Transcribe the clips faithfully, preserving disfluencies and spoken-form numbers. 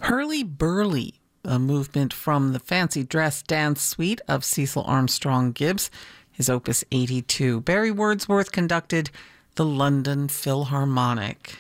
Hurly Burly, a movement from the Fancy Dress Dance Suite of Cecil Armstrong Gibbs, his Opus eighty-two. Barry Wordsworth conducted the London Philharmonic.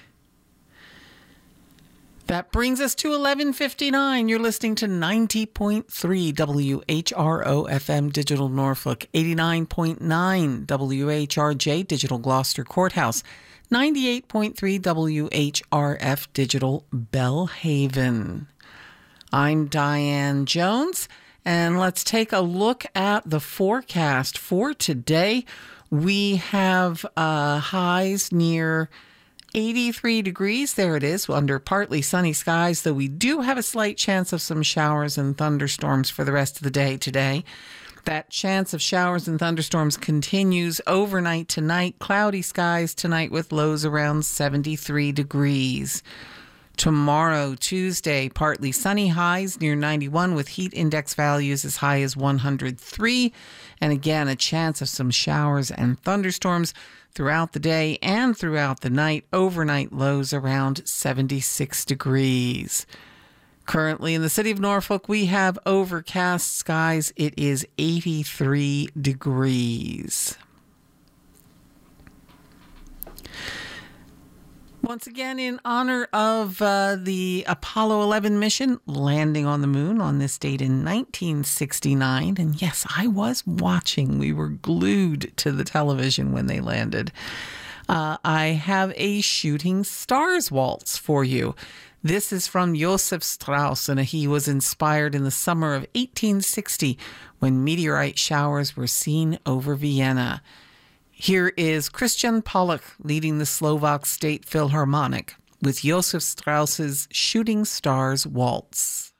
That brings us to eleven fifty-nine. You're listening to ninety point three W H R O F M Digital Norfolk, eighty-nine point nine W H R J Digital Gloucester Courthouse, ninety-eight point three W H R F Digital Bellhaven. I'm Diane Jones, and let's take a look at the forecast for today. We have uh, highs near eighty-three degrees. There it is, under partly sunny skies, though we do have a slight chance of some showers and thunderstorms for the rest of the day today. That chance of showers and thunderstorms continues overnight tonight. Cloudy skies tonight with lows around seventy-three degrees. Tomorrow, Tuesday, partly sunny, highs near ninety-one with heat index values as high as one hundred three. And again, a chance of some showers and thunderstorms throughout the day and throughout the night. Overnight lows around seventy-six degrees. Currently in the city of Norfolk, we have overcast skies. It is eighty-three degrees. Once again, in honor of uh, the Apollo eleven mission landing on the moon on this date in nineteen sixty-nine. And yes, I was watching. We were glued to the television when they landed. Uh, I have a Shooting Stars waltz for you. This is from Joseph Strauss, and he was inspired in the summer of eighteen sixty when meteorite showers were seen over Vienna. Here is Christian Pollock leading the Slovak State Philharmonic with Joseph Strauss's Shooting Stars Waltz.